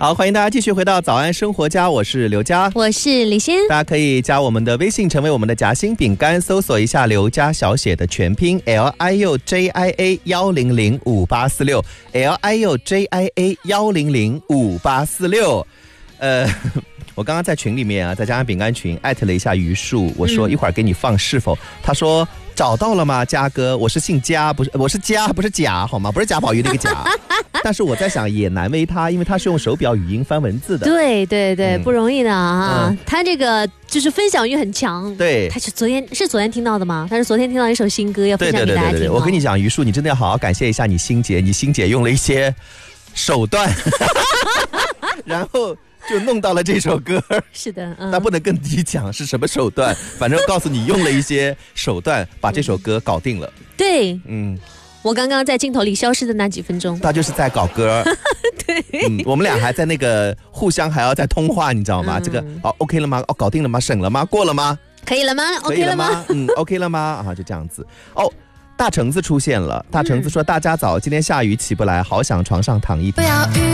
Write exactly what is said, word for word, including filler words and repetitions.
好，欢迎大家继续回到早安生活家，我是刘佳， 我是李欣。 大家可以加我们的微信，成为我们的夹心饼干，搜索一下刘佳小写的全拼 L I U J I A 一零零五八四六 L I U J I A 一零零五八四六。呃，我刚刚在群里面啊，在家乡饼干群艾特了一下榆树，我说一会儿给你放是否，他说找到了吗？嘉哥，我是姓嘉，不是我是嘉，不是贾，好吗？不是贾宝玉那个贾。但是我在想，也难为他，因为他是用手表语音翻文字的。 对对对，嗯、不容易的啊！ 嗯、 他这个就是分享欲很强。 对， 他是昨天是昨天听到的吗？他是昨天听到一首新歌，要分享给大家听。对对对对对， 我跟你讲，榆树，你真的要好好感谢一下你欣姐，你欣姐用了一些手段，然后就弄到了这首歌。 是的，嗯， 但不能跟你讲是什么手段，反正告诉你用了一些手段把这首歌搞定了。 对， 嗯。 我刚刚在镜头里消失的那几分钟， 他就是在搞歌。 对、 嗯，我们俩还在那个互相还要再通话，你知道吗？嗯、这个哦 ，OK 了吗？哦，搞定了吗？省了吗？过了吗？ 可以了吗 ？OK 了吗？ 嗯 ，OK 了吗？啊，就这样子。哦，大橙子出现了。大橙子说：“大家早，今天下雨起不来，好想床上躺一躺。”